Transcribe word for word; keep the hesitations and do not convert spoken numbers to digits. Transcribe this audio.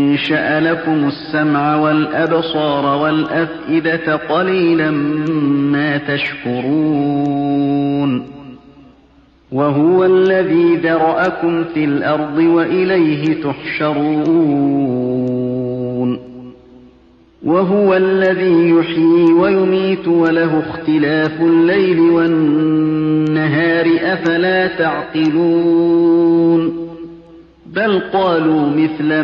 أنشأ لكم السمع والأبصار والأفئدة قليلا ما تشكرون وهو الذي ذرأكم في الأرض وإليه تحشرون وهو الذي يحيي ويميت وله اختلاف الليل والنهار أفلا تعقلون بل قالوا مثل